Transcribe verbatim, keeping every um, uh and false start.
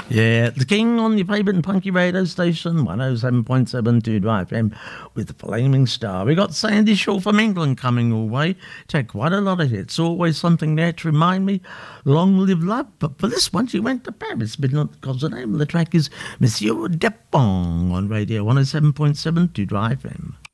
Yeah, the King on your favourite and punky radio station, one oh seven point seven two Drive F M with the Flaming Star. We got Sandy Shaw from England coming all way. Take quite a lot of hits. Always something there to remind me, long live love. But for this one, she went to Paris, but not because the name of the track is Monsieur Depong on radio one oh seven point seven two Drive F M.